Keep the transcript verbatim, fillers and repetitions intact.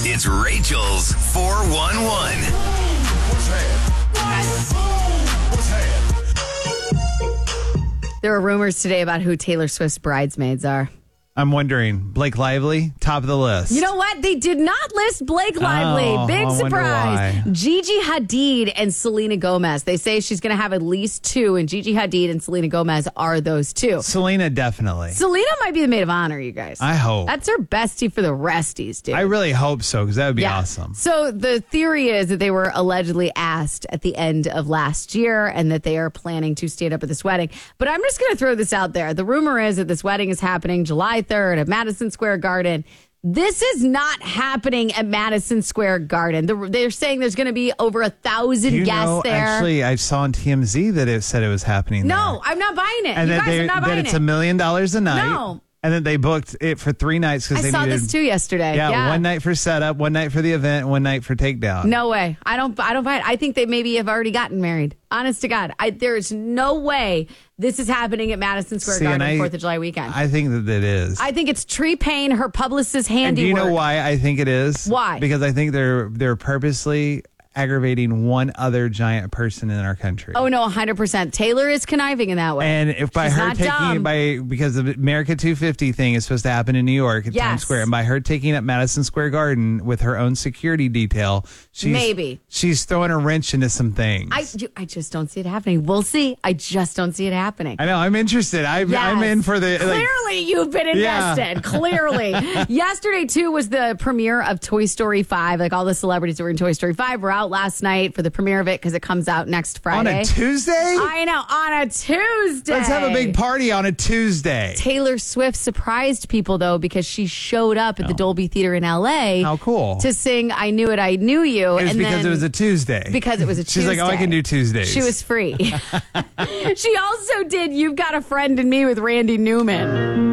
It's Rachel's four one one. There are rumors today about who Taylor Swift's bridesmaids are. I'm wondering, Blake Lively, top of the list. You know what? They did not list Blake Lively. Oh, Big I wonder surprise. why. Gigi Hadid and Selena Gomez. They say she's going to have at least two, and Gigi Hadid and Selena Gomez are those two. Selena, definitely. Selena might be the maid of honor, you guys. I hope. That's her bestie for the resties, dude. I really hope so, because that would be Yeah. awesome. So the theory is that they were allegedly asked at the end of last year and that they are planning to stand up at this wedding. But I'm just going to throw this out there. The rumor is that this wedding is happening July third at Madison Square Garden. This is not happening at Madison Square Garden. The, they're saying there's going to be over a thousand you guests know, there. Actually, I saw on T M Z that it said it was happening no, there. I'm not buying it. And you that, guys they, are not that buying it's it. a million dollars a night. No. And then they booked it for three nights because I they saw needed, this too yesterday. Yeah, Yeah. one night for setup, one night for the event, one night for takedown. No way. I don't. I don't buy it. I think they maybe have already gotten married. Honest to God, I, there is no way this is happening at Madison Square See, Garden and I- Fourth of July weekend. I, I think that it is. think it's Tree Payne, her publicist's and handiwork. do you know why I think it is? Why? Because I think they're they're purposely aggravating one other giant person in our country. Oh no, one hundred percent. Taylor is conniving in that way. And if by She's her not taking dumb. it by because the America two fifty thing is supposed to happen in New York at Yes. Times Square, and by her taking up Madison Square Garden with her own security detail, she's Maybe. she's throwing a wrench into some things. I, you- I just don't see it happening. We'll see. I just don't see it happening. I know. I'm interested. I'm, Yes. I'm in for the. Clearly, Like, you've been Yeah. invested. Clearly. Yesterday, too, was the premiere of Toy Story five. Like, all the celebrities that were in Toy Story five were out last night for the premiere of it because it comes out next on Friday. a Tuesday? I know, on a Tuesday. Let's have a big party on a Tuesday. Taylor Swift surprised people, though, because she showed up at the Dolby Theater in L A How cool. to sing I Knew It, I Knew You. It was and because then, it was a Tuesday. Because it was a She's Tuesday. like, oh, I can do Tuesdays. She was free. She also did You've Got a Friend in Me with Randy Newman.